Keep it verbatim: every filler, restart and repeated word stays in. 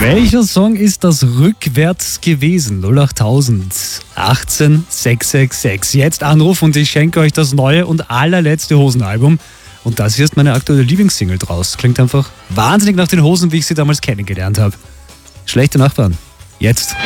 Welcher Song ist das rückwärts gewesen? null acht tausend achtzehn sechs sechs sechs. Jetzt Anruf und ich schenke euch das neue und allerletzte Hosenalbum. Und das hier ist meine aktuelle Lieblingssingle draus. Klingt einfach wahnsinnig nach den Hosen, wie ich sie damals kennengelernt habe. Schlechte Nachbarn. Jetzt.